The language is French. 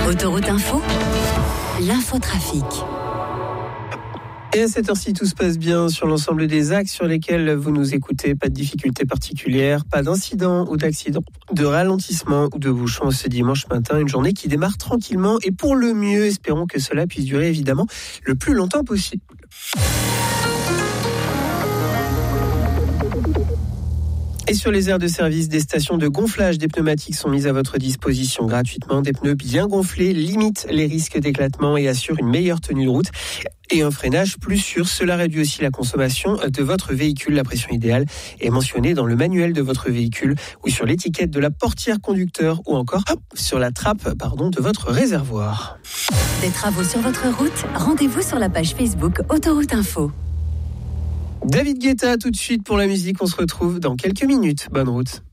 Autoroute Info, l'infotrafic. Et à cette heure-ci, tout se passe bien sur l'ensemble des axes sur lesquels vous nous écoutez. Pas de difficultés particulières, pas d'incident ou d'accident, de ralentissement ou de bouchons ce dimanche matin. Une journée qui démarre tranquillement et pour le mieux. Espérons que cela puisse durer évidemment le plus longtemps possible. Et sur les aires de service, des stations de gonflage des pneumatiques sont mises à votre disposition gratuitement. Des pneus bien gonflés limitent les risques d'éclatement et assurent une meilleure tenue de route et un freinage plus sûr. Cela réduit aussi la consommation de votre véhicule. La pression idéale est mentionnée dans le manuel de votre véhicule ou sur l'étiquette de la portière conducteur ou encore sur la trappe de votre réservoir. Des travaux sur votre route, rendez-vous sur la page Facebook Autoroute Info. David Guetta tout de suite pour la musique, on se retrouve dans quelques minutes. Bonne route.